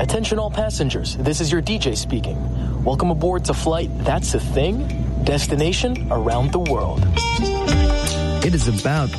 Attention all passengers, this is your DJ speaking. Welcome aboard to flight That's a Thing, destination around the world. It is about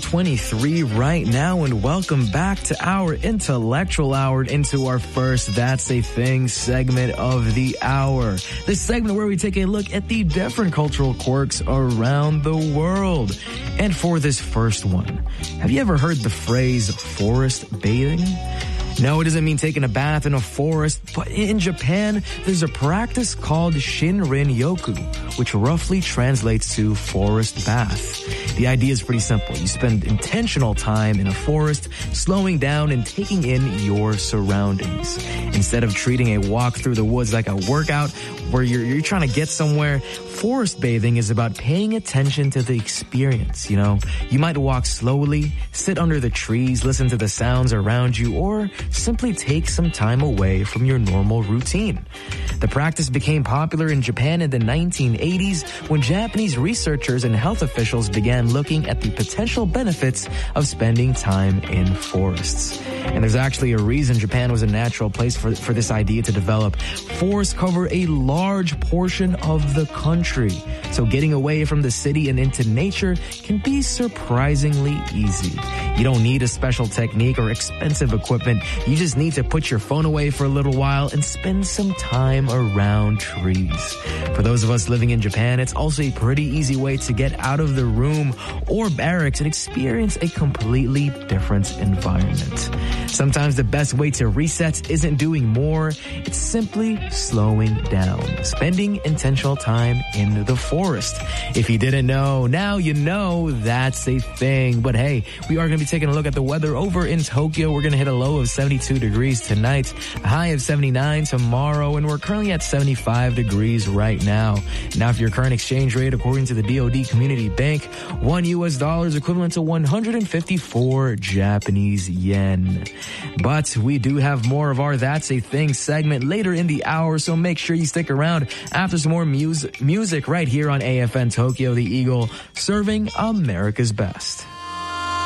4:23 right now, and welcome back to our intellectual hour, into our first That's a Thing segment of the hour. This segment where we take a look at the different cultural quirks around the world. And for this first one, have you ever heard the phrase forest bathing? No, it doesn't mean taking a bath in a forest, but in Japan, there's a practice called Shinrin-yoku, which roughly translates to forest bath. The idea is pretty simple. You spend intentional time in a forest, slowing down and taking in your surroundings. Instead of treating a walk through the woods like a workout where you're trying to get somewhere, forest bathing is about paying attention to the experience, you know? You might walk slowly, sit under the trees, listen to the sounds around you, or simply take some time away from your normal routine. The practice became popular in Japan in the 1980s when Japanese researchers and health officials began looking at the potential benefits of spending time in forests. And there's actually a reason Japan was a natural place for this idea to develop. Forests cover a large portion of the country, so getting away from the city and into nature can be surprisingly easy. You don't need a special technique or expensive equipment. You just need to put your phone away for a little while and spend some time around trees. For those of us living in Japan, it's also a pretty easy way to get out of the room or barracks and experience a completely different environment. Sometimes the best way to reset isn't doing more, it's simply slowing down, spending intentional time in the forest. If you didn't know, now you know. That's a thing. But hey, we are going to be taking a look at the weather over in Tokyo. We're going to hit a low of 72 degrees tonight, a high of 79 tomorrow, and we're currently at 75 degrees right now. Now, for your current exchange rate, according to the DoD Community Bank, $1 is equivalent to 154 Japanese yen. But we do have more of our That's a Thing segment later in the hour, so make sure you stick around after some more music right here on AFN Tokyo, the Eagle, serving America's best.